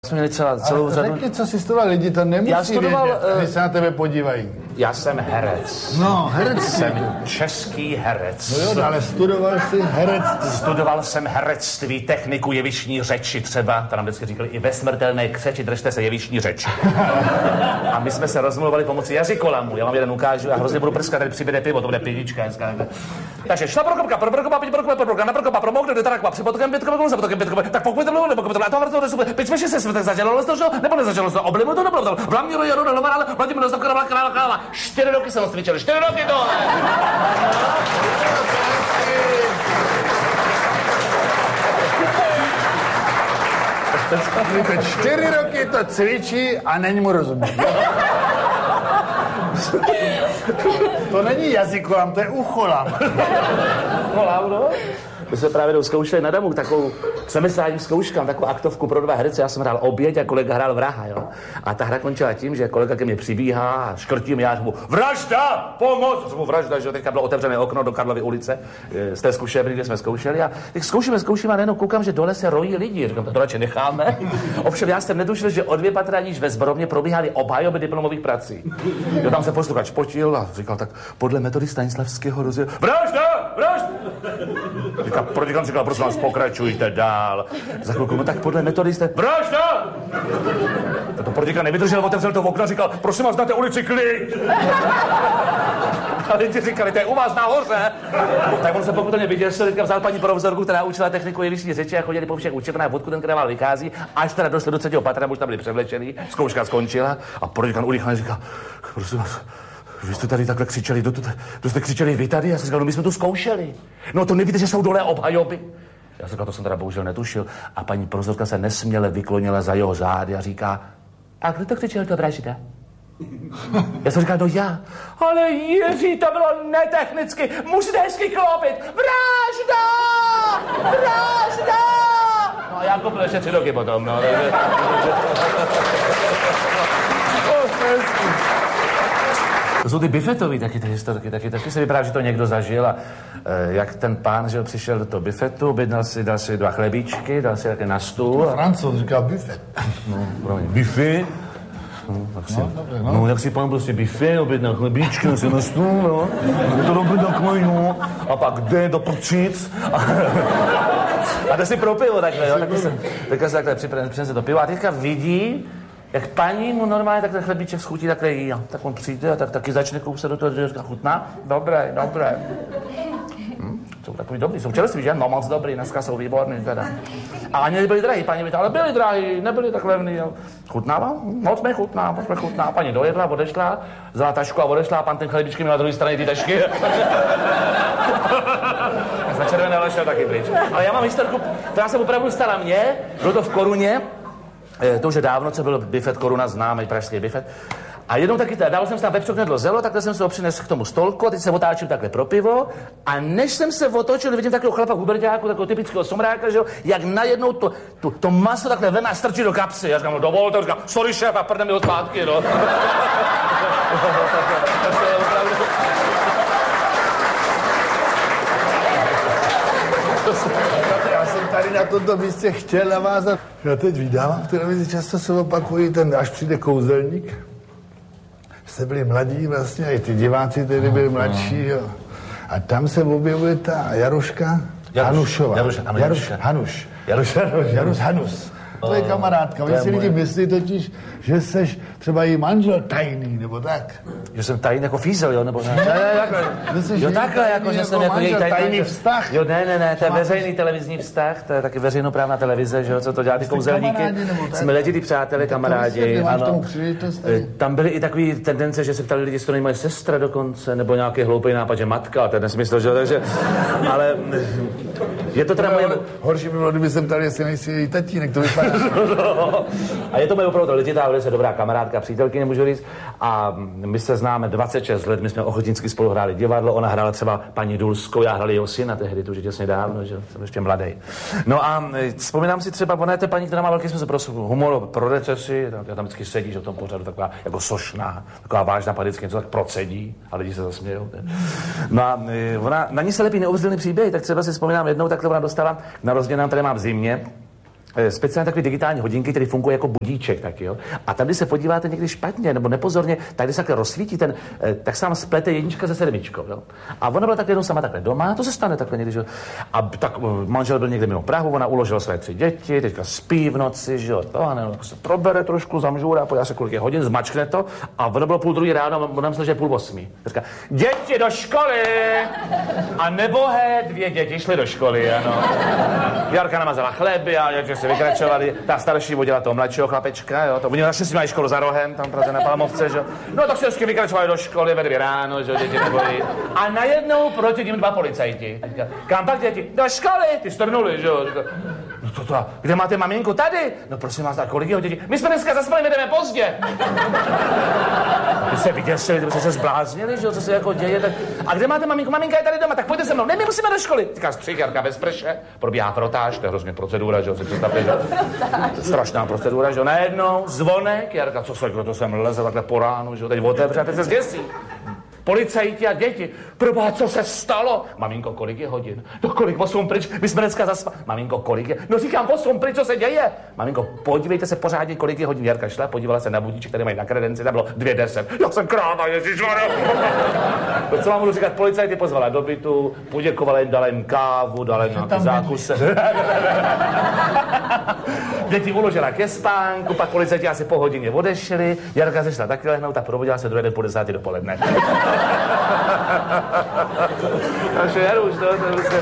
Jsme měli celou řadu... Řekni, co jsi studoval, lidi to nemusí vědět, když se na tebe podívají. Já jsem herec. No, herec. Jsem český herec. No jo, ale studoval jsi herectví. Studoval jsem herectví, techniku jevištní řeči třeba. To nám vždycky říkali, i ve smrtelné křeči držte se jevištní řeči. A my jsme se rozmluvali pomocí jazykolamu. Já vám jeden ukážu, já hrozně budu prskat, tady přibyde pivo, to bude pivička. Takže šla prokopka, na prokopa, promokne, do tarakva, při potokem pětkové, za potokem pětkové, tak pokud to bylo, nebo pokud to bylo, to pět se tak zadělalo to, nebo nezadělalo to, oblimu to nebylo, Vladimíru Jaru, Hlavarále, Vladimíru Dostapka, Krála, 4 roky jsem cvičil, 4 roky tohle. Teď 4 roky to cvičí a není mu rozumět. To není jazykolam, to je ucholam. Ucholam, no? My jsme právě zkoušeli na Damu takovou semestrální zkouškám, takovou aktovku pro 2 herce. Já jsem hrál oběť a kolega hrál vraha, jo. A ta hra končila tím, že kolega ke mně přibíhá a škrtí mě, já řeknu vražda, pomoc! Řeknu vražda, že teďka bylo otevřené okno do Karlovy ulice z té zkušebny, kde jsme zkoušeli. A teď zkoušíme a najednou koukám, že dole se rojí lidi. Říkám, to radši necháme. Ovšem já jsem netušil, že o 2 patra níž ve Zborovně probíhaly obhajoby diplomových prací. Jo, tam se posluchač potil a říkal tak podle metody Stanislavského rozděl. Vražda! Protikant říkal, prosím vás, pokračujte dál. Za chvilku, no tak podle metody jste... Vražda! To protikant nevydržel, otevřel to okno a říkal, prosím vás, na té ulici klid. A lidi říkali, to je u vás nahoře. Tak on se pokutelně vyděsil, teďka vzal paní profesorku, která učila techniku jevištní řeči a chodili po všech učebnách, odkud ten krával vychází, až teda došli do 3. patra, už tam byli převlečený, zkouška skončila a protikant urychleně říkal, prosím vás, vy jste tady takhle křičeli, to jste křičeli vy tady? Já jsem říkal, no my jsme tu zkoušeli. No to nevíte, že jsou dole obhajoby? Já jsem říkal, to jsem teda bohužel netušil. A paní profesorka se nesměle vyklonila za jeho zády a říká, a kdo to křičel, to vražda? Já jsem říkal, no já. Ale Jiří, to bylo netechnicky, musíte hezky klopit. Vražda! Vražda! No a já kopil ještě 3 roky potom, no. To jsou ty bifetový taky ty historky, taky se vypadá, že to někdo zažil a jak ten pán, že přišel do toho bifetu, objednal si, dal si 2 chlebíčky, dal si také na stůl. Francouz říká bifet. No, promiň, bify. No, jak si pán prostě bifet, objednal chlebíčky, dal si na stůl, no. Je to dobrý takový, no. A pak jde do prčic. A jde si pro pivo takhle, jo. Takhle se takhle přinese to pivo a teďka vidí, jak paní mu normálně tak ten chlebíček schutí, takhle jí, tak on přijde a tak taky začne kousat do toho, že říká, chutná? Dobré. Jsou takový dobrý, jsou čerství, že? No moc dobrý, dneska jsou výborný teda. A ani nebyli drahý, paní by to, ale byli drahý, nebyli tak levný, jo. Chutnává? Moc mi chutná. Paní dojedla, odešla, vzala tašku a odešla a pan ten chlebíčky měl na druhé straně ty tašky. Na červené lešel taky pryč. Ale já mám historku, která se opravdu stala mně, bylo to v Koruně. To už je dávno, co byl bifet Koruna, známý pražský bifet. A jednou taky dával jsem si tam vepřok knedlo zelo, takhle jsem se ho přinesl k tomu stolku a teď se otáčím takhle pro pivo a než jsem se otočil, vidím takového chlapa v huberťáku, takového typického somráka, že jo, jak najednou to maso takhle veme a strčí do kapsy. Já říkám, no dovolte, říkám, sorry šéf, a prdem mi ho zpátky, no. Já jsem tady na tomto místě chtěl navázat. Já teď vydávám v televizi, často se opakují ten, až přijde kouzelník. Jste byli mladí vlastně, i ty diváci tedy byli mladší, jo. A tam se objevuje ta Jaruška Hanušová. Jaruš Hanus. To je kamarádka. Oni si lidi myslí totiž, že seš třeba jí manžel tajný, nebo tak. Že jsem tajný jako fízel, jo, nebo ne? Jo, takhle, jako že jsem jako její tajný vztah. Jo, ne, to je veřejný televizní vztah, to je taky veřejnoprávná televize, že jo, co to dělá ty kouzelníky. Jsme letitý přátelé, kamarádi, ano. Tam byly i takový tendence, že se ptali lidi, jestli to není moje sestra dokonce, nebo nějaký hloupý nápad, že matka, to je nesmysl, že jo, takže, ale je to teda moje... Horší by bylo, kdyby jsem ptal, jestli nejsi její tatínek, to vypadá. A je to moje opravdu letitá, velice dobrá kamarádka, přítelkyně, můžu říct. A my se známe 26 let, my jsme ochotnicky spolu hráli divadlo, ona hrála třeba paní Dulskou, já hrál jeho syna tehdy, to už je těsně dávno, že jsem ještě mladý. No a vzpomínám si třeba, ona je to paní, která má velký smysl pro humor, pro recesi, já tam vždycky sedí, že v tom pořadu taková jako sošná, taková vážná, vždycky něco tak procedí a lidi se zasmějou. No a ona, na ní se lepí neuvěřitelný příběh, tak třeba si vzpomínám jednou, takhle ona dostala na narozeninám, které mám v zimě. speciálně takové digitální hodinky, které fungují jako budíček taky, jo. A tam, když se podíváte někdy špatně nebo nepozorně, tak když se takhle rozsvítí ten, tak se vám splete 1 se 7, jo. A ona byla tak jednou sama takhle doma, to se stane takhle někdy, že? A tak manžel byl někde mimo Prahu, ona uložila své 3 děti, teďka spí v noci, že jo. To, a ne, se probere trošku, zamžůra, podívá se, kolik je hodin, zmačkne to a ono bylo 7:30 ráno, ona myslela, že je 7:30. Říká, děti do školy! A nebohé 2 děti šly do školy, ano. Jarka namazala chleby a děti se vykračovali. Ta starší vodila toho mladšího chlapečka, jo. To oni naštěstí mají školu za rohem, tam Praze na Palmovce, že jo. No tak se vždycky vykračovali do školy ve 2 ráno, že jo, děti nebojí. A najednou proti ním 2 policajti. Říká, kam pak děti? Do školy! Ty strnuli, že jo. Říká, no to, kde máte maminku? Tady! No prosím vás, kolik jeho dětí? My jsme dneska zaspali, my jdeme pozdě. Vy se vyděsili, ty se zbláznili, že jo, co se jako děje, tak... A kde máte maminku? Maminka je tady doma, tak pojďte se mnou. Ne, my musíme do školy. Říká, střih, Jarka ve sprše, probíhá frotáž, to je hrozně procedura, že jo, si představte, že strašná procedura, že jo, najednou zvonek, Jarka, co se, to jsem leze takhle po ránu, že jo, teď otevře a teď se zděsí. Policajti a děti. Proboha, co se stalo? Maminko, kolik je hodin? No kolik, 8 pryč, my jsme dneska zaspali. Maminko, kolik je? No říkám, 8 pryč, co se děje? Maminko, podívejte se pořádně, kolik je hodin. Jarka šla, podívala se na budíček, který mají na kredenci, tam bylo 2:10. Já jsem kráva, ježišmarja. To, co vám budu říkat, policajti pozvala do bytu, poděkovala jim, dala jim kávu, dala jim nějaký zákuse. Děti uložila ke spánku, pak policajti asi po hodině odešli, Jarka se šla taky lehnout a probudila se druhý den po 10 dopoledne. Takže Jaruš, to je prostě...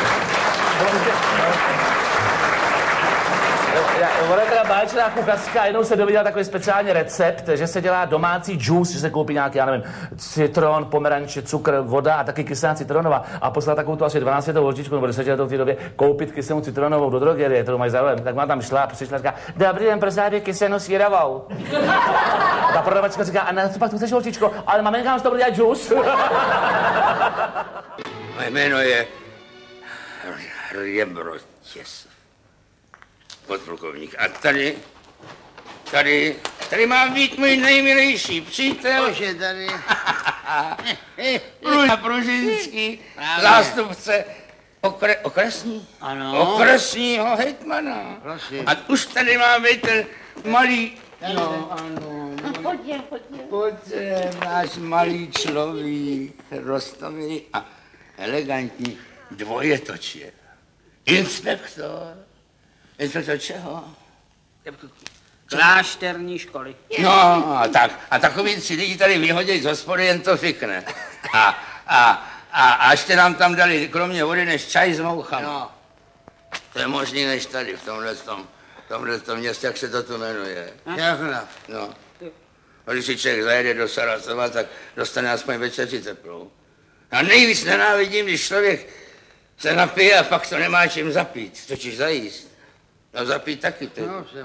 Ona je teda báječná kuchařka, jednou se dověděla takový speciální recept, že se dělá domácí džus, že se koupí nějaký, já nevím, citron, pomeranče, cukr, voda a taky kyselá citronová. A poslala takovou tu asi 12letou holčičku nebo 10letou v té době koupit kyselou citronovou do drogerie, kterou mají zároveň. Tak má tam šla a přišla a říká, dobrý den, prosím, kyselou sírovou. Ta prodavačka říká, a na co pak tu chceš, holčičko? Ale maminka nám to bude dělat džus. Moje jméno je Rebrotěs. Podplukovník. A tady má být můj nejmilejší přítel. Bože, tady. Luďa Pružinský, zástupce okresní? Ano. Okresního hejtmana. Prosím. A už tady má být ten malý... No, ano. Pojďte. Pojďte, náš malý člověk, rostomilý a elegantní dvojetočě. Inspektor. Inspektor čeho? Klášterní školy. No, a takový 3 lidi tady vyhodí z hospody, jen to fikne. A ještě nám tam dali kromě vody než čaj s mouchama. No. To je možný než tady, v tomhle městě, jak se to tu jmenuje. Jakhle. No. A když si člověk zajede do Sarasova, tak dostane aspoň večeři teplou. A nejvíc nenávidím, když člověk se napije a pak to nemá čím zapít, totiž zajíst. No zapít taky teď. No, jsem.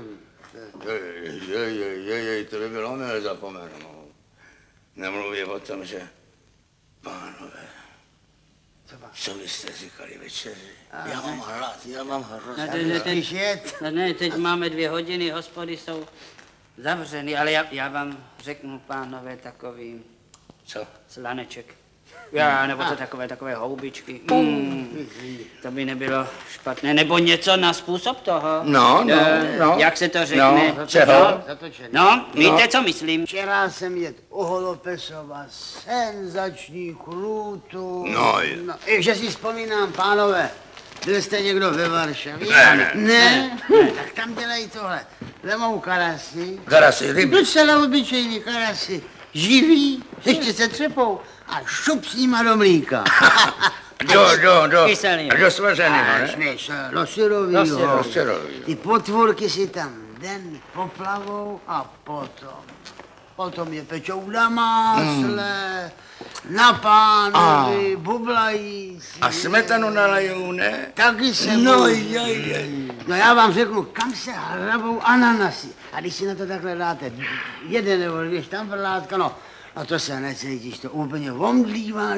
To by bylo omyl zapomenout. Nemluví o tom, že pánové, co byste říkali večeři? Já mám hlad, já mám hrozně. Ne, teď máme 2 hodiny, hospody jsou zavřeny, ale já vám řeknu, pánové, takový... Co? Slaneček. Nebo to takové houbičky. To by nebylo špatné. Nebo něco na způsob toho. No. Jak se to řekne? No, čeho? No, víte, co myslím? Včera jsem jet u Holopesova senzační krůtu. No. Že si vzpomínám, pánové, byl jste někdo ve Varšavě? Ne. Tak tam dělají tohle. Vemou karasy. Karasy, ryby. Docela obyčejný karasy. Živý, ještě se třepou a šup s nima do mlíka. Do svařenýho, ne? Do syrovýho. Do syrovýho. Ty potvůrky si tam den poplavou a potom je pečou na másle, na pánovi, bublají si. A smetanu nalajou, ne? Taky se No, No já vám řeknu, kam se hrabou ananasy. A když si na to takhle dáte 1 nebo 2 štamprlátka, no to se necítíš, to úplně omdlíváš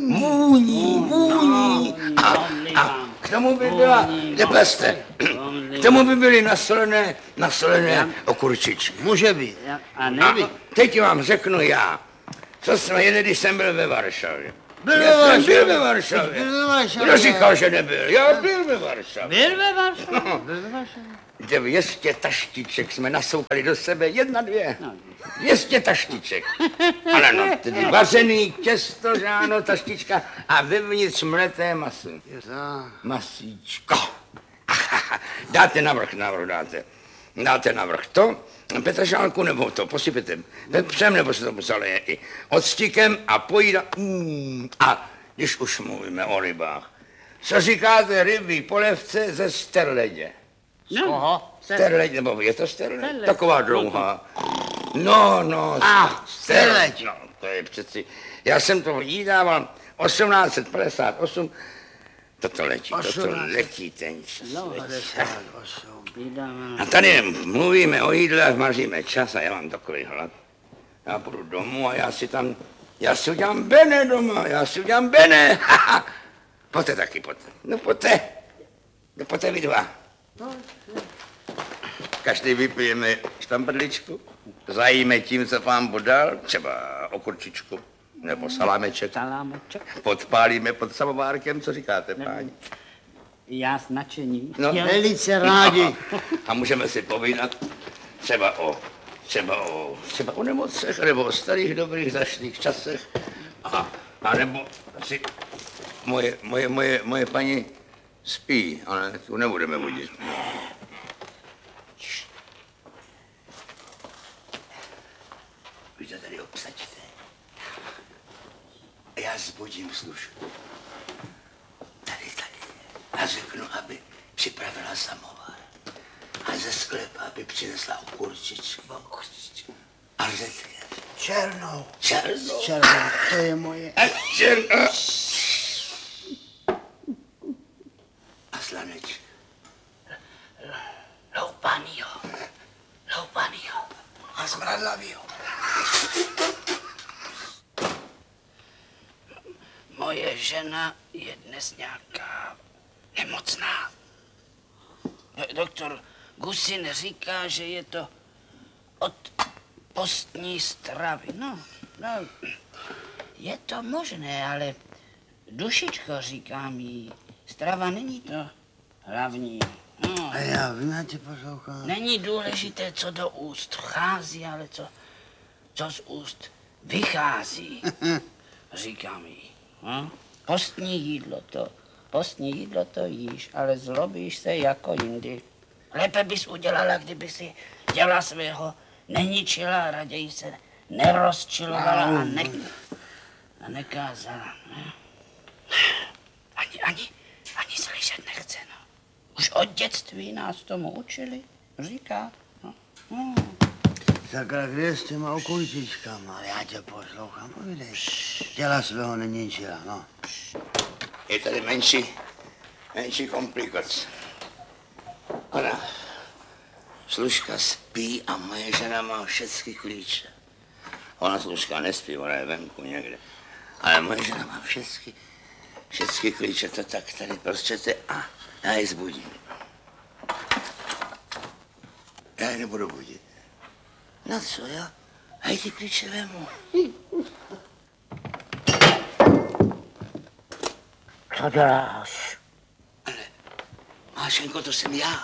vůní. A k tomu by byla, nepeste, k tomu by byly nasolené okurčičky. Může být. A A teď vám řeknu já, co jsme jeli, když jsem byl ve Varšavě. Já jsem byl ve Varšavě. Kdo říkal, že nebyl? Já byl ve Varšavě. Byl ve Varšavě? 200 taštiček jsme nasoukali do sebe, 1, 2. 200 taštiček. Ale no, tedy vařený těsto, že ano, taštička a vevnitř mleté maso. Masíčko. Dáte navrch dáte. Dáte navrch to, petržálku nebo to, posypete pepřem, nebo se to musaleje i octikem a pojída. A když už mluvíme o rybách, co říkáte rybí polevce ze sterledě? Z koho? Sterleď, nebo je to sterleď? Taková dlouhá. No, sterleď. No, to je přeci, já jsem to jídával 1858, toto letí ten čas. A tady mluvíme o jídle, vaříme čas a já mám takový hlad. Já půjdu domů a já si udělám bene doma, Pojďte taky, pojďte. No pojďte vy dva. Každý vypijeme štamprličku, zajíme tím, co pán podal, třeba okurčičku nebo salámeček. Podpálíme pod samovárkem, co říkáte, páni? Já s nadšením. No. Velice rádi. No. A můžeme si povídat třeba o nemocech, nebo o starých dobrých zašlých časech. A nebo si moje paní spí, ale tu nebudeme budit. Vy to tady obsaďte. Já zbudím služku. Tady. A řeknu, aby připravila samovar. A ze sklepa, aby přinesla okurčičku. A řetěz. Černou, to je moje. A černou. A slaneček. Loupanýho. A smradlavýho. Moje žena je dnes nějaká nemocná. Doktor Gusin říká, že je to od postní stravy. No, je to možné, ale dušičko, říkám jí, strava není to hlavní. No. A já tě poslouchám. Není důležité, co do úst vchází, ale co z úst vychází, říkám jí. No? Postní jídlo to jíš, ale zlobíš se jako jindy. Lépe bys udělala, kdyby si těla svého neničila, raději se nerozčilovala a nekázala. Ne? Ani slyšet nechce, no. Už od dětství nás tomu učili, říká. No. Sakra, kde je s těma okurčičkama? Já tě poslouchám, povídej. Těla svého neničila, no. Je tady menší komplikace. Ona, služka spí a moje žena má všechny klíče. Ona služka nespí, ona je venku někde. Ale moje žena má všechny klíče, to tak tady prostřete a já ji zbudím. Já ji nebudu budit. No co, já jí ty klíče vemu. Co děláš? Ale, Mášenko, to jsem já.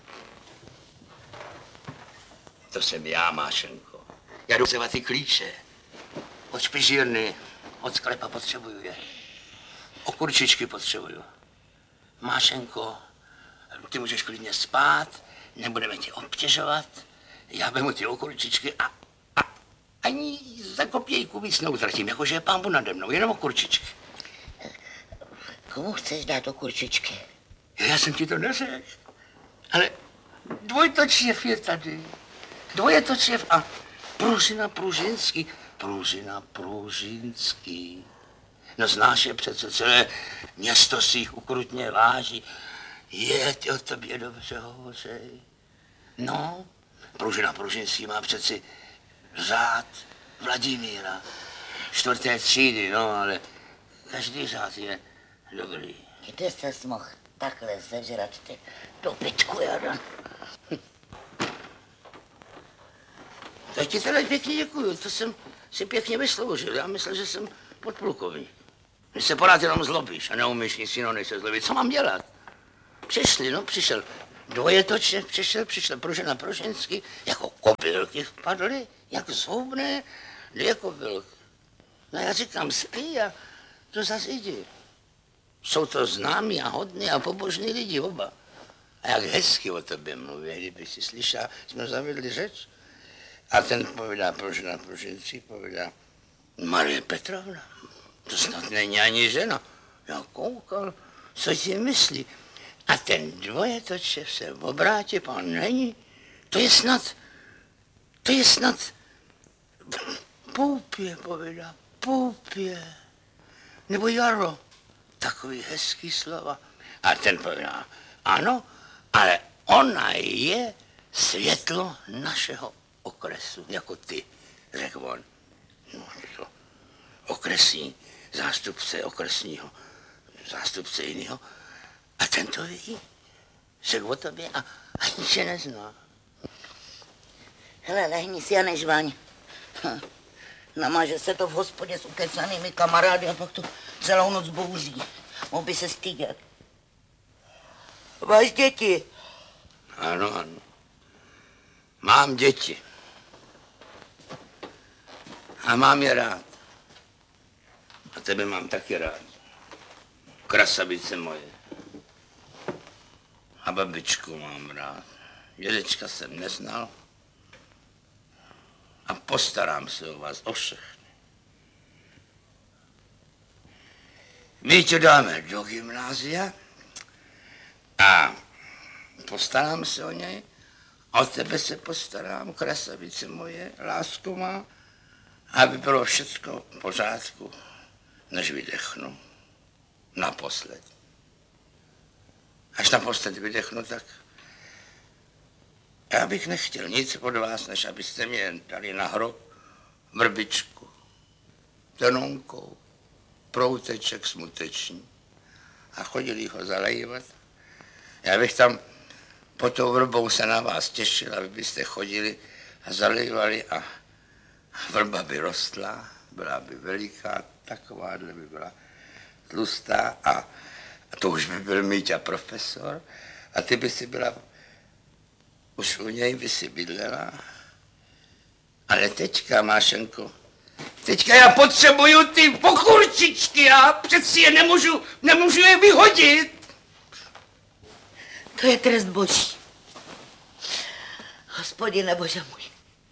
To jsem já, Mášenko. Já jdu vzevat ty klíče. Od špižírny, od sklepa potřebuju je. Okurčičky potřebuju. Mášenko, ty můžeš klidně spát, nebudeme tě obtěžovat. Já vemu ty okurčičky a ani za kopějku víc neutratím, jakože je pán Bůh nade mnou, jenom okurčičky. Komu chceš dát okurčičky? Já jsem ti to neřekl. Ale dvojtočiev je tady. Dvojetočiev a Pružina Pružinský. Pružina Pružinský. No znáš je přece, celé město si jich ukrutně váží. Je, ty o tobě dobře hovořej. No, Pružina Pružinský má přeci řád Vladimíra. 4. třídy, no, ale každý řád je dobrý. Kde ses mohl takhle zežrat ty dobytku, Jara? Tak ti teda pěkně děkuju, to jsem si pěkně vysloužil. Já myslel, že jsem podplukovník. Když se pořád jenom zlobíš a neumíš nic jiného, než se zlobit. Co mám dělat? Přišel dvojetočně, přišel Pružina Pružinsky, jako kobylky vpadly, jak zhoubné, 2 kobylky. No já říkám, spí a to zase jdi. Jsou to známí a hodní a pobožní lidi oba. A jak hezky o tobě mluví, kdyby si slyšel, jsme zavedli řeč. A ten povídá Pružina Pružinsky, povídá, Marie Petrovna, to snad není ani žena. Já koukal, co ti myslí. A ten dvojetočev se obrátí, pán není. To je snad Poupě, povídá, Poupě. Nebo Jaro. Takový hezký slova. A ten povídá, ano, ale ona je světlo našeho okresu, jako ty, řekl on. No, okresní zástupce okresního, zástupce jiného. A ten to ví, řekl o tobě a ani tě nezná. Hele, lehni si a nežvaň. Namáže se to v hospodě s ukecanými kamarády a pak to celou noc bouří. Mohl by se stydět. Máš děti? Ano. Mám děti. A mám je rád. A tebe mám taky rád. Krasavice moje. A babičku mám rád. Dědečka jsem neznal. A postarám se o vás, o všechny. My tě dáme do gymnázia a postarám se o něj. O tebe se postarám, krasavice moje, lásko má, aby bylo všecko v pořádku, než vydechnu. Naposled. Až naposled vydechnu, tak já bych nechtěl nic od vás, než abyste mě dali na hrob vrbičku, tenonkou, prouteček smuteční a chodili ho zalejvat. Já bych tam pod tou vrbou se na vás těšil, aby byste chodili a zalejvali a vrba by rostla, byla by veliká, takováhle by byla tlustá a to už by byl Míťa profesor a ty by si byla, už u něj by si bydlela. Ale teďka, Mášenko, teďka já potřebuju ty pochůrčičky, já přeci je nemůžu je vyhodit. To je trest boží. Hospodine Bože můj.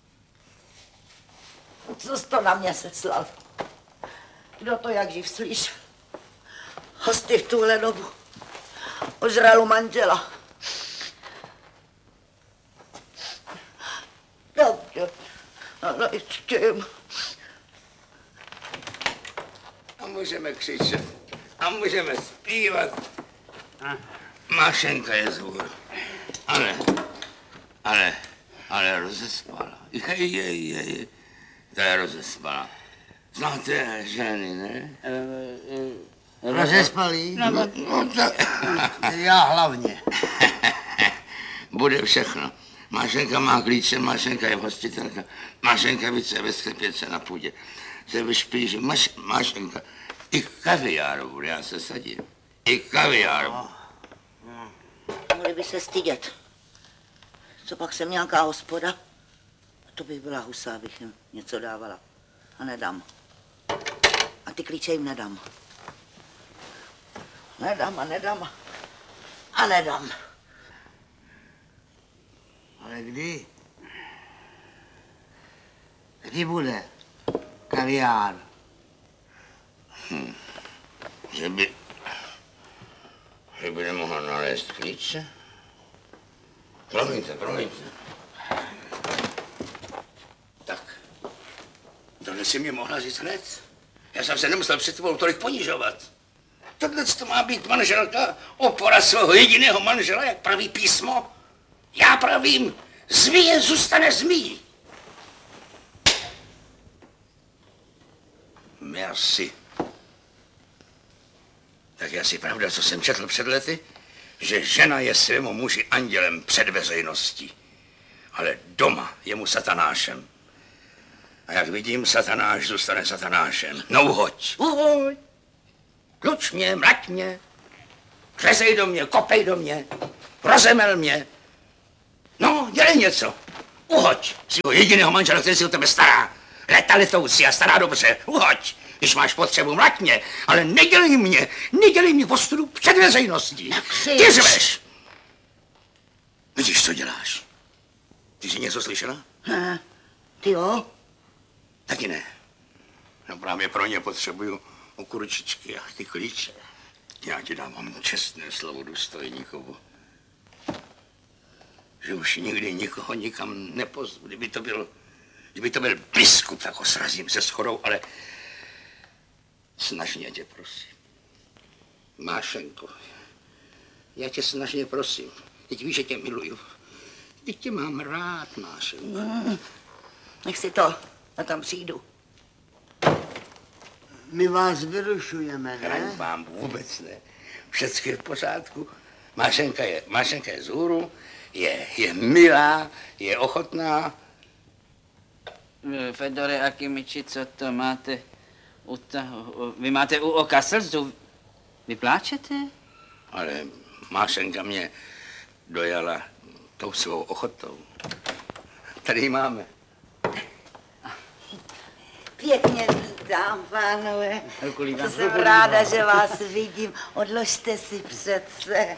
Co jsi to na mě seslal? Kdo to jak živ slyšel? Hosty v tuhle dobu ožralu manžela. Dobře, ale s tím. A můžeme křičet, a můžeme zpívat. Mášenka je zvůr. Ale rozespala. Jej. Ta je rozespala. Znáte ženy, ne? Rozespalý? No tak. Já hlavně. Bude všechno. Mášenka má klíče, Mášenka je hostitelka. Mášenka více ve sklepěce na půdě. Se vyšpíš, Mášenka. I kaviáru bude, já se sadím. I kaviáru. Mohli by se stydět. Co pak jsem nějaká hospoda? To bych byla husa, abych jim něco dávala. A nedám. A ty klíče jim nedám. Nedám. Ale kdy? Kdy bude kaviár? Že by nemohla nalézt klíče? Promiňte. Tak, tohle si mě mohla říct hned. Já jsem se nemusel před tebou tolik ponižovat. Tohle to má být manželka, opora svého jediného manžela, jak praví písmo. Já pravím, zmije zůstane zmijí. Merci. Tak je asi pravda, co jsem četl před lety, že žena je svému muži andělem před veřejností, ale doma je mu satanášem. A jak vidím, satanáš zůstane satanášem. No uhoď. Tluč mě, mrať mě, řezej do mě, kopej do mě, rozemel mě. No, dělej něco. Uhoď svého jediného manžela, který si o tebe stará. Leta letoucí a stará dobře. Uhoď. Když máš potřebu, mlať mě, ale nedělej mě ostudu před veřejností. Ty řveš. Vidíš, co děláš? Ty jsi něco slyšela? Ty jo? Taky ne. No právě pro ně potřebuju okurčičky a ty klíče. Já ti dávám čestné slovo důstojníkovu, že už nikdy nikoho nikam nepozvu. Kdyby to byl biskup, tak ho srazím se schodou, ale snažně tě prosím. Mášenko, já tě snažně prosím. Teď víš, že tě miluju. Teď tě mám rád, Mášenko. Nech si to, a tam přijdu. My vás vyrušujeme, ne? Chraň vám, vůbec ne. Všecky v pořádku. Mášenka je z hůru, je milá, je ochotná. Fedore Akimiči, co to máte? Vy máte u oka slzu. Vy pláčete? Ale Mášenka mě dojala tou svou ochotou. Tady ji máme. Pěkně vítám, pánové. To jsem ráda, že vás vidím. Odložte si přece.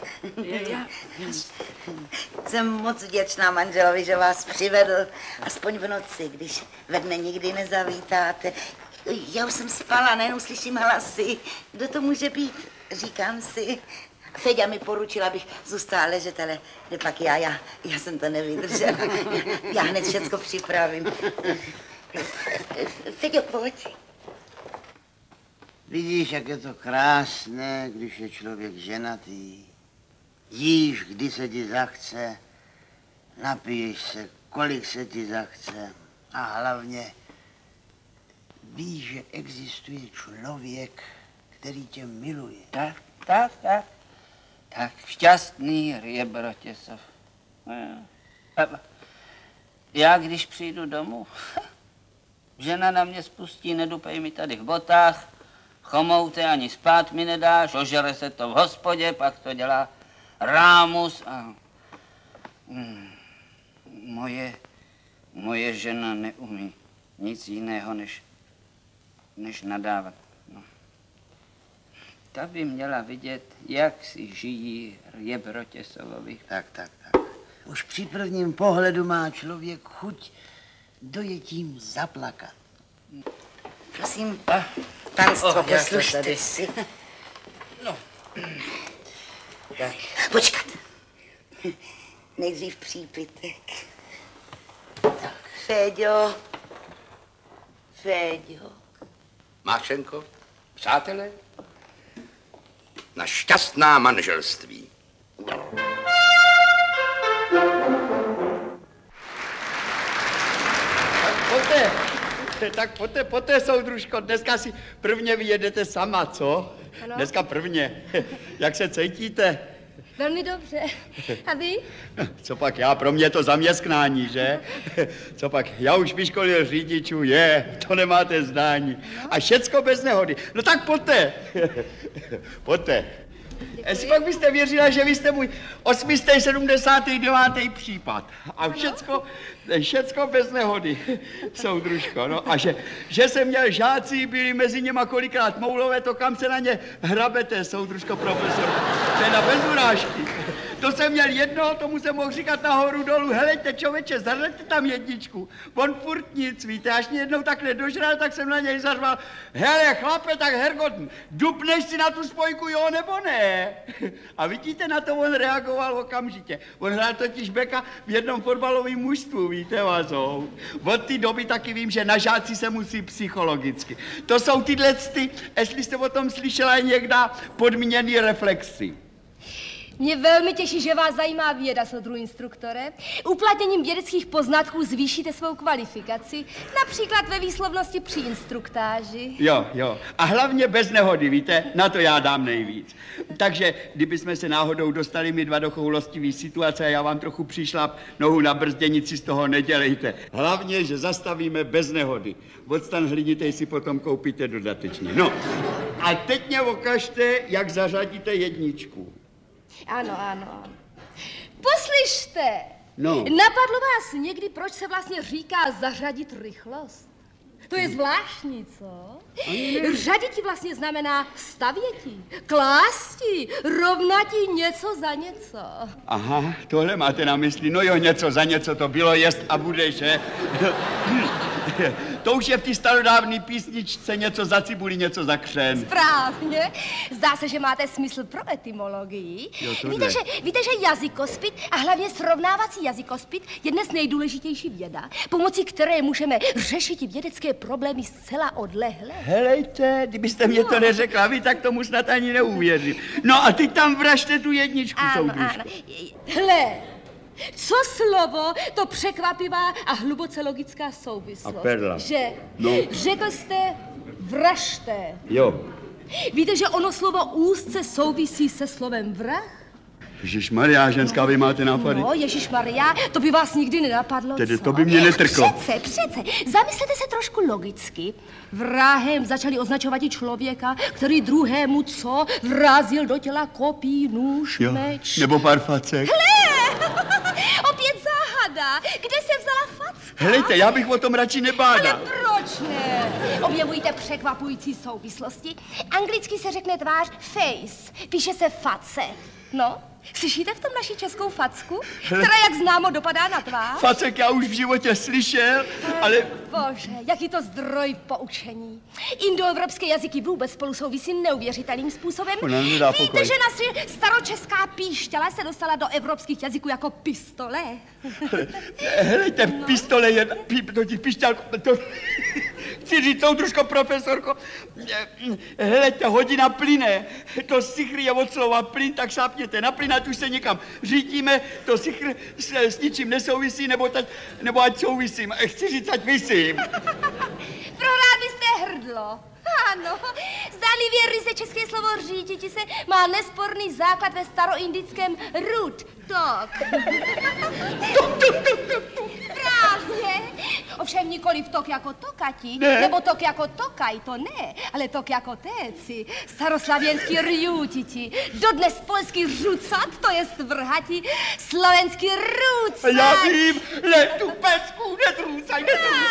Jsem moc vděčná manželovi, že vás přivedl, aspoň v noci, když ve dne nikdy nezavítáte. Já už jsem spala, nejenom slyším hlasy. Kdo to může být? Říkám si. Feďa mi poručila, abych zůstala ležet, ale pak já jsem to nevydržela. Já hned všecko připravím. Feďo, pojď. Vidíš, jak je to krásné, když je člověk ženatý. Jíš, kdy se ti zachce, napiješ se, kolik se ti zachce a hlavně víš, že existuje člověk, který tě miluje. Tak, šťastný Rjebrotěsov. Já, když přijdu domů, žena na mě spustí, nedupej mi tady v botách, chomoute ani spát mi nedáš, ožere se to v hospodě, pak to dělá rámus a... Moje žena neumí nic jiného, než nadávat. No. Ta by měla vidět, jak si žijí Rjebrotěsovovi. Tak. Už při prvním pohledu má člověk chuť dojetím zaplakat. Prosím, panstvo, poslušte si. No. Tak. Počkat. Nejdřív přípitek. Féďo. Mášenko, přátelé, na šťastná manželství. Tak poté, soudružko, dneska si prvně vyjedete sama, co? Ano. Dneska prvně. Jak se cítíte? Velmi dobře. A vy? Co pak já, pro mě je to zaměstnání, že? Co pak, já už vyškolil řidičů, to nemáte zdání. A všecko bez nehody. No tak poté. Jestli pak byste věřila, že vy jste můj 879. případ. A všecko bez nehody, soudružko. No a že jsem měl žáci, byli mezi něma kolikrát moulové, to kam se na ně hrabete, soudružko profesor. To je na bez urážky. To jsem měl jednoho, tomu jsem mohl říkat nahoru dolů, helejte člověče, zařaďte tam jedničku. On furt nic, víte, až mě jednou takhle dožral, tak jsem na něj zařval, hele chlape, tak Hergot, dupneš si na tu spojku, jo nebo ne? A vidíte, na to on reagoval okamžitě. On hrál totiž beka v jednom fotbalovém mužstvu, víte, Vazou. Od té doby taky vím, že na žáci se musí psychologicky. To jsou tyhle, jestli jste o tom slyšela někdy, podmíněný reflexy. Mě velmi těší, že vás zajímá věda, soudru instruktore. Uplatněním vědeckých poznatků zvýšíte svou kvalifikaci, například ve výslovnosti při instruktáži. Jo. A hlavně bez nehody, víte, na to já dám nejvíc. Takže, kdybychom se náhodou dostali my dva do choulostivý situace a já vám trochu přišlap nohu na brzděnici, z toho nedělejte. Hlavně, že zastavíme bez nehody. Odstan hlinitej si potom koupíte dodatečně. No, A teď mě ukažte, jak zařadíte jedničku. Ano. Poslyšte, No. Napadlo vás někdy, proč se vlastně říká zařadit rychlost? To je zvláštní, co? Řaditi vlastně znamená stavěti, klásti, rovnati něco za něco. Aha, tohle máte na mysli. No jo, něco za něco to bylo, jest a bude, že? To už je v té starodávné písničce něco za cibuli, něco za křen. Správně. Zdá se, že máte smysl pro etymologii. Jo, víte, že jazykospit a hlavně srovnávací jazykospit je dnes nejdůležitější věda, pomocí které můžeme řešit vědecké problémy zcela odlehle. Helejte, kdybyste mě to neřekla vy, tak tomu snad ani neuvěřím. No a ty tam vražte tu jedničku, soudružko. Hle, co slovo, to překvapivá a hluboce logická souvislost. A perla. Že? No. Řekl jste vražte. Jo. Víte, že ono slovo úzce souvisí se slovem vrah? Ježišmarja, ženská, vy máte nápady? No, Ježišmarja, to by vás nikdy nenapadlo, Tedy co? to by mě netrklo. Přece. Zamyslete se trošku logicky. Vrahem začali označovat i člověka, který druhému co? Vrazil do těla kopí, nůž, meč. Nebo pár facek. Opět záhada. Kde se vzala facka? Helejte, já bych o tom radši nebádal. Ale proč ne? Objevujte překvapující souvislosti. Anglicky se řekne tvář face, píše se face. No, slyšíte v tom naši českou facku, která, jak známo, dopadá na tvář? Facek já už v životě slyšel, ale... Bože, jaký to zdroj poučení. Indoevropské jazyky vůbec spolu souvisí neuvěřitelným způsobem. Víte, že naše staročeská píšťala se dostala do evropských jazyků jako pistole? Helejte, pistole je... Píšťalko... Chci říct, soudružko, profesorko, helejte, hodina plyne. To sichr je od slova plyn, tak šápněte na plyn, ať už se někam řítíme, to sichr s ničím nesouvisí, nebo ať souvisím. Chci říct, ať visím. Prohrál byste hrdlo. Ano, zdánlivě ryze české slovo říditi se má nesporný základ ve staroindickém root, tok. Správně. Ovšem nikoli v tok jako tokati, nebo tok jako tokaj, to ne, ale tok jako téci, staroslavěnský rjutiti, dodnes polský řucat, to je vrhati, slovenský růcat. Já vím, tu pecku, netrůcaj.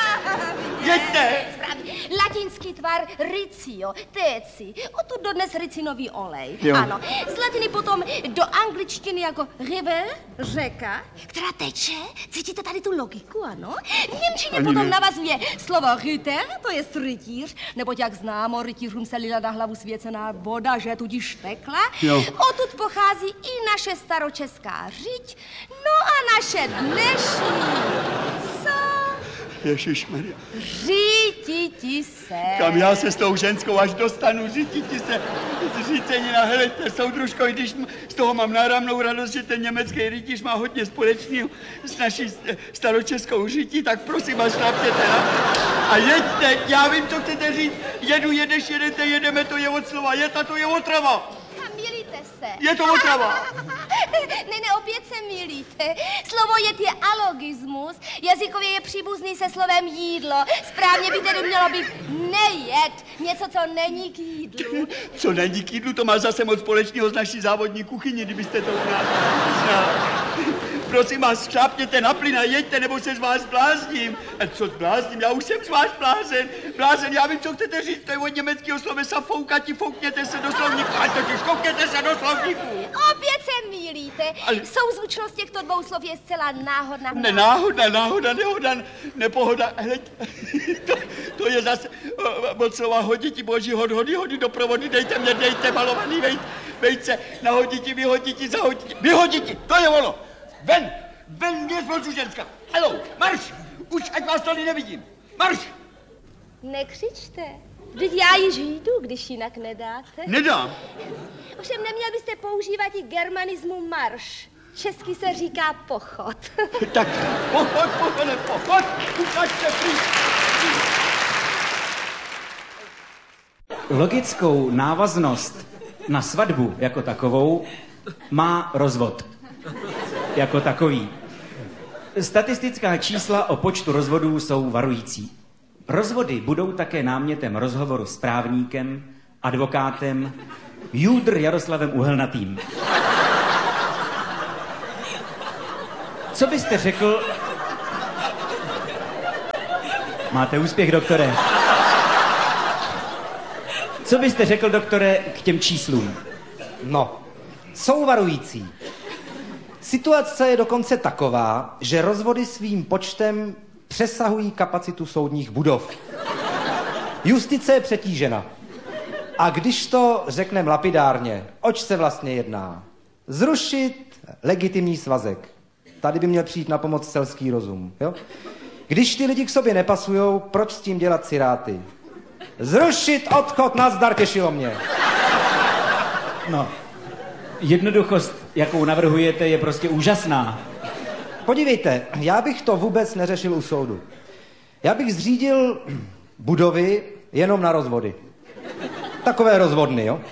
Jeďte. Správně. Latinský tvar ricio, téci, odtud dodnes ricinový olej. Jo. Ano, z latiny potom do angličtiny jako river, řeka, která teče. Cítíte tady tu logiku, ano? V němčině Ani potom ne. navazuje slovo ryter, to je rytíř, neboť jak známo, rytířům se lila na hlavu svěcená voda, že tudíž tekla. Jo. Odtud pochází i naše staročeská řiď, no a naše dnešní. Co? Ježišmarja. Řítiti se. Kam já se s tou ženskou až dostanu, řítiti se. Zřícenina, helejte, soudružko, i když z toho mám náramnou radost, že ten německý rytíř má hodně společného s naší staročeskou řítí, tak prosím vás, šlápněte na. A jeďte, já vím, co chcete říct. Jedeš, jedete, jedeme, to je od slova jet a to je otrava. Milíte se. Je to otrava. Ne, opět se milíte. Slovo jet je alogismus. Jazykově je příbuzný se slovem jídlo. Správně by tedy mělo být nejet. Něco, co není k jídlu. Co není k jídlu, to má zase moc společného s naší závodní kuchyní, kdybyste to znal. Prosím vás, šlápněte na plyn a jeďte, nebo se z vás blázním. A co zblázním? Já už jsem z vás blázen. Blázen, já vím, co chcete říct, to je od německého slovesa foukati, foukněte se do slovníku. A totiž koukněte se do slovníku. Opět se milíte. Ale... Souzvučnost těchto dvou slov je zcela náhodná. Náhoda, nepohoda. Hleď, to je zase od slova hoditi, boží hody do provody, dejte malovaný vejce, nahoditi, vyhoditi, zahoditi, vyhoditi, to je ono. Ven, mě zvolču ženská. Hello, marš, už ať vás tady nevidím. Marš. Nekřičte. Vždyť já již jdu, když jinak nedáte. Nedám. Ovšem neměl byste používat i germanismu marš. Česky se říká pochod. Tak pochod, ukažte pryč. Logickou návaznost na svatbu jako takovou má rozvod. Jako takový. Statistická čísla o počtu rozvodů jsou varující. Rozvody budou také námětem rozhovoru s právníkem advokátem Júdr Jaroslavem Uhelnatým. Co byste řekl... Máte úspěch, doktore. Co byste řekl, doktore, k těm číslům? No, jsou varující. Situace je dokonce taková, že rozvody svým počtem přesahují kapacitu soudních budov. Justice je přetížena. A když to řekneme lapidárně, oč se vlastně jedná? Zrušit legitimní svazek. Tady by měl přijít na pomoc selský rozum. Jo? Když ty lidi k sobě nepasujou, proč s tím dělat ciráty? Zrušit odchod, nazdar, těšilo mě. No, jednoduchost, jakou navrhujete, je prostě úžasná. Podívejte, já bych to vůbec neřešil u soudu. Já bych zřídil budovy jenom na rozvody. Takové rozvodny, jo?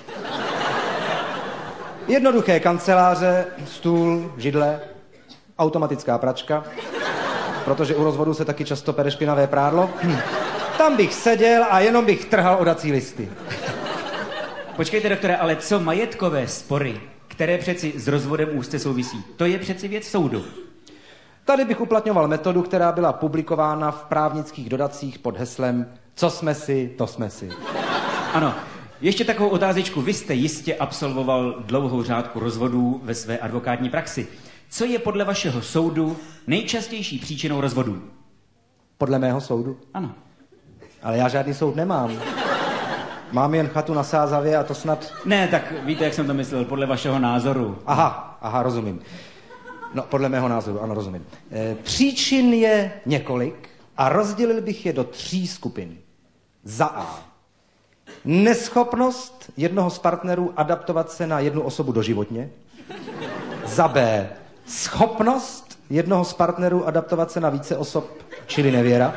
Jednoduché kanceláře, stůl, židle, automatická pračka, protože u rozvodu se taky často pere špinavé prádlo. Tam bych seděl a jenom bych trhal odací listy. Počkejte, doktore, ale co majetkové spory, které přeci s rozvodem úzce souvisí, to je přeci věc soudu. Tady bych uplatňoval metodu, která byla publikována v právnických dodacích pod heslem Co jsme si, to jsme si. Ano, ještě takovou otázečku. Vy jste jistě absolvoval dlouhou řádku rozvodů ve své advokátní praxi. Co je podle vašeho soudu nejčastější příčinou rozvodů? Podle mého soudu? Ano. Ale já žádný soud nemám. Mám jen chatu na Sázavě a to snad... Ne, tak víte, jak jsem to myslel, podle vašeho názoru. Aha, rozumím. No, podle mého názoru, ano, rozumím. Příčin je několik a rozdělil bych je do 3 skupin. Za A. Neschopnost jednoho z partnerů adaptovat se na jednu osobu doživotně. Za B. Schopnost jednoho z partnerů adaptovat se na více osob, čili nevěra.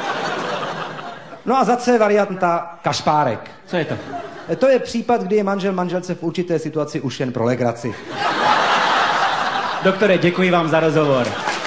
No a za C varianta kašpárek. Co je to? To je případ, kdy je manžel manželce v určité situaci už jen pro legraci. Doktore, děkuji vám za rozhovor.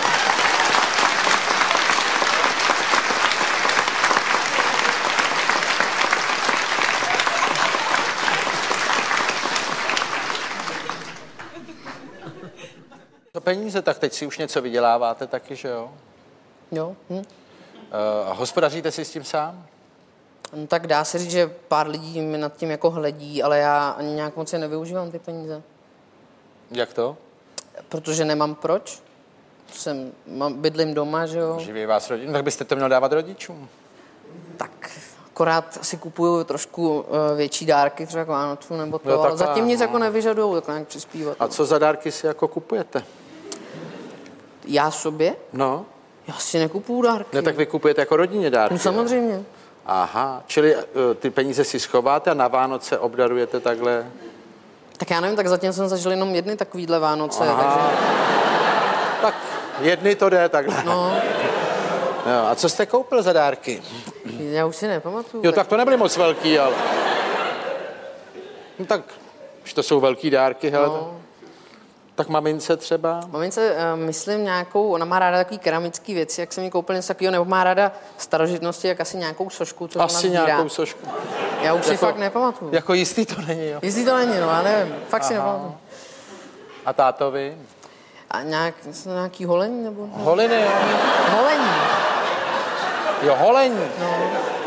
To peníze, tak teď si už něco vyděláváte taky, že jo? Jo. Hospodaříte si s tím sám? No, tak dá se říct, že pár lidí mi nad tím jako hledí, ale já ani nějak moc nevyužívám ty peníze. Jak to? Protože nemám proč. Bydlím doma, že jo? Živí vás rodina, tak byste to měl dávat rodičům. Tak akorát si kupuju trošku větší dárky, třeba jako Vánocu nebo to, no, ale zatím nic jako nevyžadujou, tak nějak přispívat. A co za dárky si jako kupujete? Já sobě? No. Já si nekupuju dárky. Ne, tak vy kupujete jako rodině dárky. No samozřejmě. Aha, čili ty peníze si schováte a na Vánoce obdarujete takhle? Tak já nevím, tak zatím jsem zažil jenom jedny takovýhle Vánoce, aha. Takže... Tak jedny to jde takhle. No. Jo, a co jste koupil za dárky? Já už si nepamatuju. Jo, tak to nebyly moc velký, ale... No tak, už to jsou velký dárky, hele. No. Tak mamince třeba? Mamince, myslím nějakou, ona má ráda takový keramický věci, jak jsem jí koupil něco takového, nebo má ráda starožitnosti, jak asi nějakou sošku, co asi nějakou sošku. Já už si fakt nepamatuju. Jako jistý to není, jo? Jistý to není, no, já nevím, fakt si nepamatuju. A tátovi? A nějaký holení, nebo? Holiny, jo. Holení. Jo, holení. No.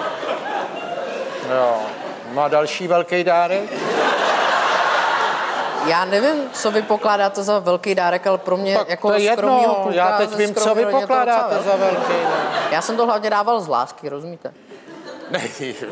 Jo. No a další velký dárek? Já nevím, co vy pokládáte za velký dárek, ale pro mě tak jako skromného kluka... Já teď vím, co vy pokládáte za velký dárek. Já jsem to hlavně dával z lásky, rozumíte? Ne,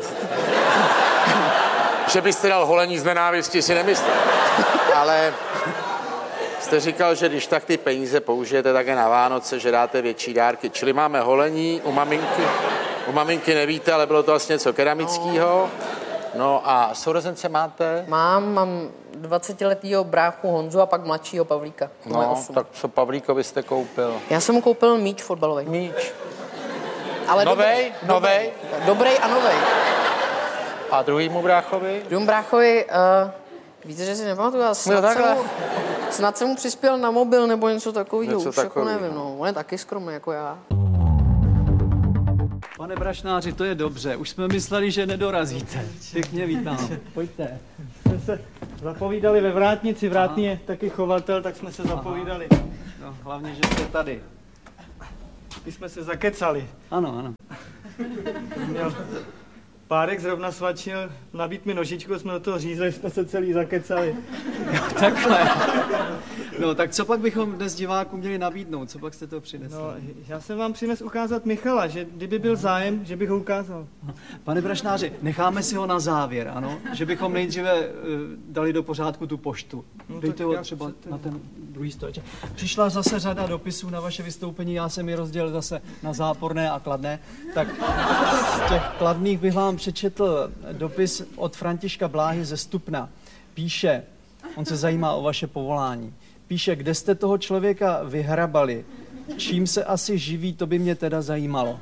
že byste dal holení z nenávisti, si nemyslím. Ale jste říkal, že když tak ty peníze použijete také na Vánoce, že dáte větší dárky. Čili máme holení u maminky. U maminky nevíte, ale bylo to vlastně něco keramického. No a sourozence máte? Mám 20letýho bráchu Honzu a pak mladšího Pavlíka. No, tak co Pavlíkovi jste koupil? Já jsem mu koupil míč fotbalový. Míč? Ale novej? Dobrý a novej. A druhýmu bráchovi? Druhému bráchovi, víte, že si nepamatuju, já snad jsem mu přispěl na mobil nebo něco takového, už jako nevím, no. On je taky skromný jako já. Pane brašnáři, to je dobře. Už jsme mysleli, že nedorazíte. Pěkně vítám. Pojďte. Jsme se zapovídali ve vrátnici. Vrátný je taky chovatel, tak jsme se zapovídali. No, hlavně, že jste tady. My jsme se zakecali. Ano. Měl párek zrovna svačil, nabít mi nožičku, jsme do toho řízli, jsme se celý zakecali. Takhle. No, tak co pak bychom dnes divákům měli nabídnout? Co pak jste to přinesli? No, já jsem vám přines ukázat Michala, že kdyby byl zájem, že bych ho ukázal. Pane brašnáři, necháme si ho na závěr, ano? Že bychom nejdříve dali do pořádku tu poštu. No, dejte ho třeba na ten druhý stoleček. Přišla zase řada dopisů na vaše vystoupení, já jsem je rozdělil zase na záporné a kladné. Tak z těch kladných bych vám přečetl dopis od Františka Bláhy ze Stupna. Píše, on se zajímá o vaše povolání. Píše, kde jste toho člověka vyhrabali, čím se asi živí, to by mě teda zajímalo.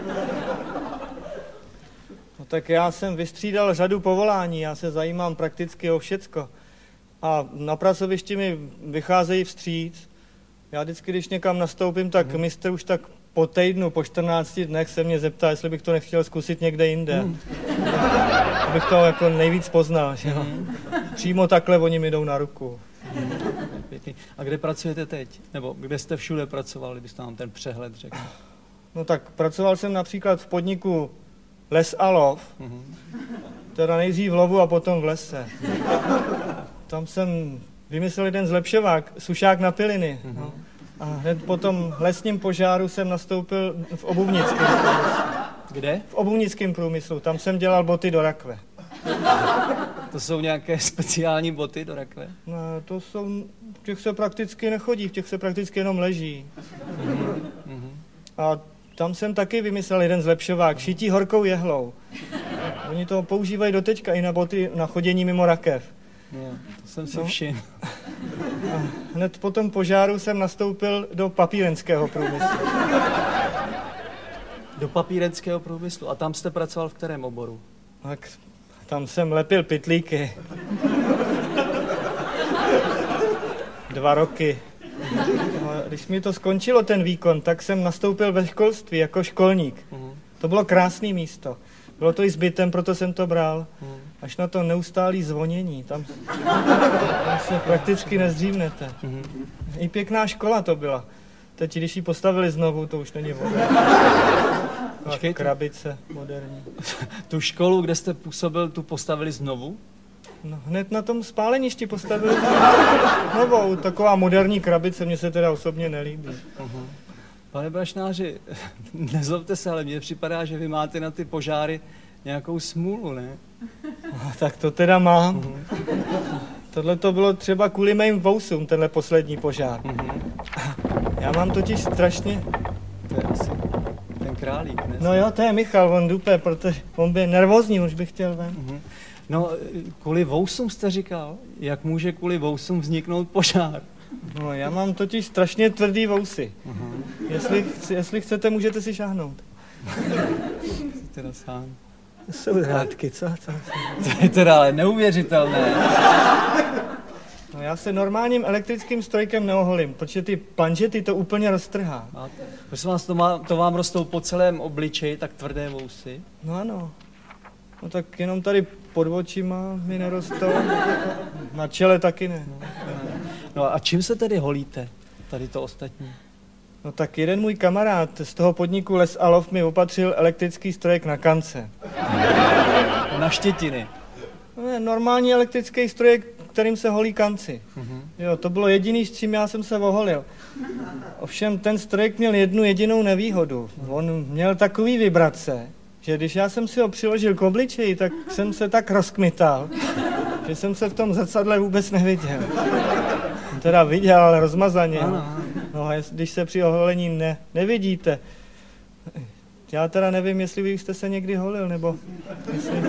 No tak já jsem vystřídal řadu povolání, já se zajímám prakticky o všecko. A na pracovišti mi vycházejí vstříc. Já vždycky, když někam nastoupím, tak mistr už tak po týdnu, po 14 dnech se mě zeptá, jestli bych to nechtěl zkusit někde jinde. Abych to jako nejvíc poznal, že jo. Přímo takhle oni mi jdou na ruku. A kde pracujete teď? Nebo kde jste všude pracoval, kdybyste nám ten přehled řekl? No tak pracoval jsem například v podniku Les a lov, teda nejdřív v lovu a potom v lese. Tam jsem vymyslel jeden zlepšovák, sušák na piliny. No. A hned po tom lesním požáru jsem nastoupil v obuvnickém průmyslu. Kde? V obuvnickém průmyslu, tam jsem dělal boty do rakve. To jsou nějaké speciální boty do rakve? No, to jsou, v těch se prakticky nechodí, v těch se prakticky jenom leží. A tam jsem taky vymyslel jeden zlepšovák, šití horkou jehlou. Oni to používají doteďka i na boty na chodění mimo rakev. No, to jsem si všiml. Hned po tom požáru jsem nastoupil do papírenského průmyslu. Do papírenského průmyslu. A tam jste pracoval v kterém oboru? Tak tam jsem lepil pytlíky. 2 roky. No, když mi to skončilo, ten výkon, tak jsem nastoupil ve školství jako školník. To bylo krásné místo. Bylo to i s bytem, proto jsem to bral. Až na to neustálý zvonění. Tam se prakticky nezdřívnete. I pěkná škola to byla. Teď, když ji postavili znovu, to už není voda. Krabice moderní. Tu školu, kde jste působil, tu postavili znovu? No, hned na tom spáleništi postavili novou. Taková moderní krabice, mně se teda osobně nelíbí. Pane brašnáři, nezlobte se, ale mně připadá, že vy máte na ty požáry nějakou smůlu, ne? No, tak to teda mám. Tohle to bylo třeba kvůli mým vousům, tenhle poslední požár. Já mám totiž strašně... To je asi ten králík, ne? No jo, to je Michal, on dupe, protože on byl nervózní, už bych chtěl ven. No, kvůli vousům jste říkal? Jak může kvůli vousům vzniknout požár? No, já mám totiž strašně tvrdý vousy. Jestli chcete, můžete si šáhnout. Teda sám. To jsou řádky, co? To je teda ale neuvěřitelné. No, já se normálním elektrickým strojkem neoholím, protože ty planžety to úplně roztrhá. Prosím vás, to vám rostou po celém obličeji, tak tvrdé vousy? No ano. No tak jenom tady pod očima mi nerostou. Na čele taky ne. No a čím se tedy holíte, tady to ostatní? No tak jeden můj kamarád z toho podniku Les a lov mi opatřil elektrický strojek na kance. Na štětiny? No, normální elektrický strojek, kterým se holí kanci. Jo, to bylo jediný, s čím já jsem se oholil. Ovšem ten strojek měl jednu jedinou nevýhodu. On měl takový vibrace, že když já jsem si ho přiložil k obličeji, tak jsem se tak rozkmital, že jsem se v tom zrcadle vůbec neviděl. Teda viděl, ale rozmazaně. No a když se při oholení nevidíte. Já teda nevím, jestli vy jste se někdy holil, nebo jestli...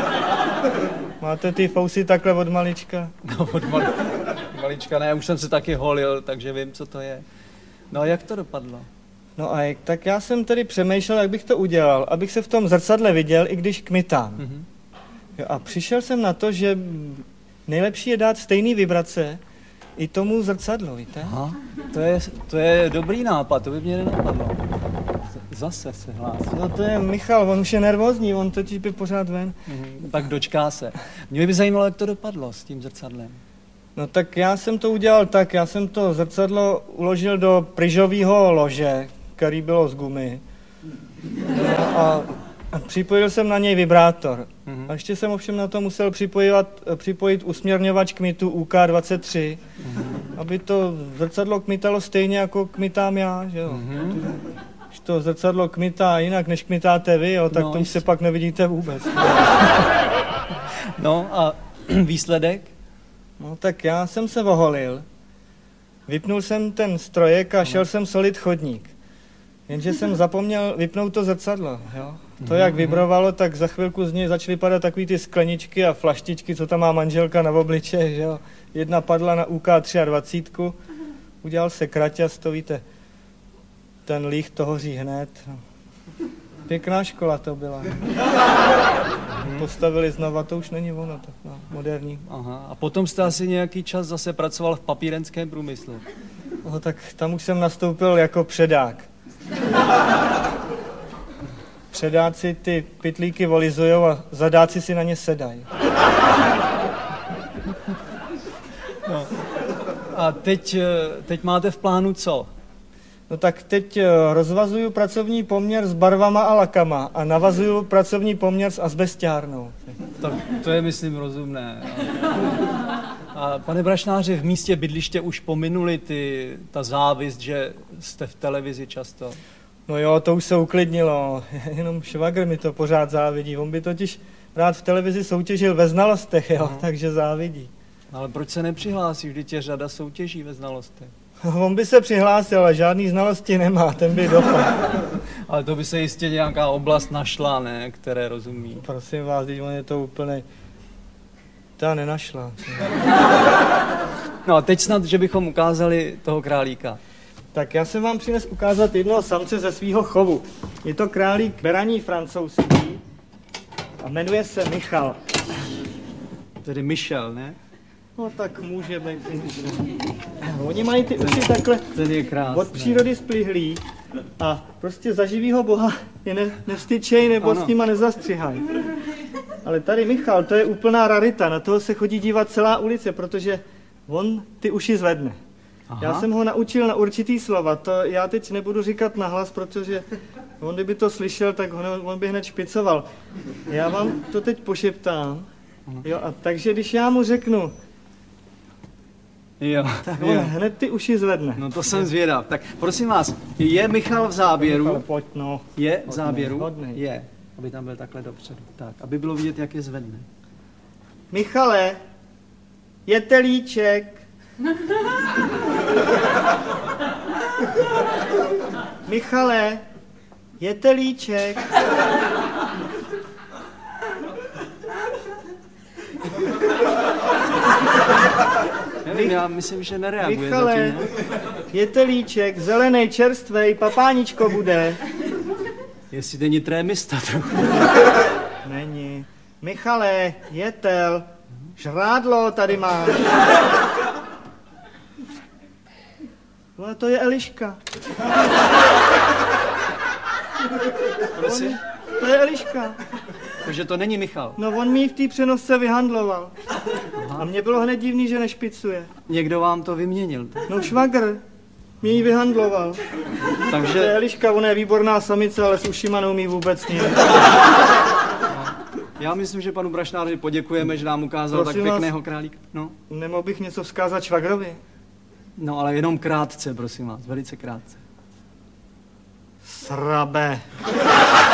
Máte ty fousy takhle od malička? No od malička ne, už jsem se taky holil, takže vím, co to je. No a jak to dopadlo? No a tak já jsem tedy přemýšlel, jak bych to udělal, abych se v tom zrcadle viděl, i když kmitám. Jo, a přišel jsem na to, že nejlepší je dát stejný vibrace i tomu zrcadlu, víte? Aha, to je dobrý nápad, to by mě nenapadlo. Zase se hlásí. No to je Michal, on už je nervózní, on totiž by pořád ven. Tak dočká se. Mě by zajímalo, jak to dopadlo s tím zrcadlem. No tak já jsem to udělal tak, já jsem to zrcadlo uložil do pryžového lože, který bylo z gumy. No a připojil jsem na něj vibrátor. A ještě jsem ovšem na to musel připojit usměrňovač kmitu UK23, aby to zrcadlo kmitalo stejně, jako kmitám já, že jo. Když to zrcadlo kmitá jinak, než kmitáte vy, jo, tak to už se pak nevidíte vůbec. No a výsledek? No tak já jsem se oholil, vypnul jsem ten strojek a šel jsem solit chodník. Jenže jsem zapomněl vypnout to zrcadlo, jo. To, jak vibrovalo, tak za chvilku z něj začaly padat takový ty skleničky a flaštičky, co tam má manželka na obličeji, že jo. Jedna padla na UK23, udělal se kraťas, to víte, ten líh to hoří hned. Pěkná škola to byla. Postavili znova, to už není ono, tak no, moderní. Aha, a potom jste asi nějaký čas zase pracoval v papírenském průmyslu. No tak tam už jsem nastoupil jako předák. Předáci ty pytlíky volizujou a zadáci si na ně sedají. No. A teď máte v plánu co? No tak teď rozvazuju pracovní poměr s barvama a lakama a navazuju pracovní poměr s azbestiárnou. Tak to je, myslím, rozumné. A pane Brašnáři, v místě bydliště už pominuli ta závist, že jste v televizi často? No jo, to už se uklidnilo, jenom švagr mi to pořád závidí. On by totiž rád v televizi soutěžil ve znalostech, jo, takže závidí. Ale proč se nepřihlásí? Vždyť je řada soutěží ve znalostech. On by se přihlásil, ale žádný znalosti nemá, ten by dopadl. Ale to by se jistě nějaká oblast našla, ne, které rozumí. Prosím vás, teď on je to úplně... Ta nenašla. No a teď snad, že bychom ukázali toho králíka. Tak já jsem vám přines ukázat jednoho samce ze svého chovu. Je to králík beraní francouzský a jmenuje se Michal. Tedy Michel, ne? No tak může být. Oni mají ty uši takhle od přírody splihlý a prostě za živýho boha je nevstyčej nebo s nima nezastřihají. Ale tady Michal, to je úplná rarita, na toho se chodí dívat celá ulice, protože on ty uši zvedne. Aha. Já jsem ho naučil na určitý slova, to já teď nebudu říkat nahlas, protože on kdyby to slyšel, tak on by hned špicoval. Já vám to teď pošeptám, jo, a takže když já mu řeknu, jo, tak on hned ty uši zvedne. No to jsem zvědav. Tak prosím vás, je Michal v záběru? Michal, pojď, no. Je v záběru? Hodnej. Je, aby tam byl takhle dopředu. Tak, aby bylo vidět, jak je zvedne. Michale, je telíček. Michale, je telíček. Nevím, já myslím, že nereaguje. Michale, zatím, je telíček, zelený, čerstvej, papáničko bude. Jestli není trémista trochu. Není. Michale, jetel, žrádlo tady máš. Ale to je Eliška. Prosím? To je Eliška. Takže to není Michal. No on mi v té přenosce vyhandloval. Aha. A mně bylo hned divný, že nešpicuje. Někdo vám to vyměnil? No švagr. Mě ji vyhandloval. Takže... To je Eliška, ona je výborná samice, ale s ušima neumí vůbec nic. Já myslím, že panu Brašnáři poděkujeme, že nám ukázal prosím tak pěkného králíka. No. Nemohl bych něco vzkázat švagrovi? No, ale jenom krátce, prosím vás, velice krátce. Srabe.